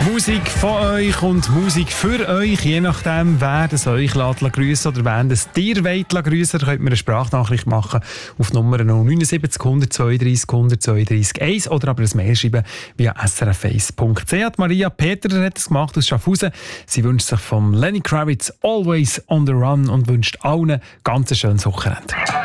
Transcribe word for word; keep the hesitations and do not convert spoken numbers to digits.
Musik von euch und Musik für euch, je nachdem, wer das euch grüßen oder wer das dir grüßen, könnt ihr eine Sprachnachricht machen auf Nummer null neun sieben null eins zwei drei null eins zwei drei eins oder aber ein Mail schreiben via s r f eins punkt c h. Maria Peter hat es gemacht aus Schaffhausen. Sie wünscht sich von Lenny Kravitz «Always on the Run» und wünscht allen ganz ein schönes Wochenende.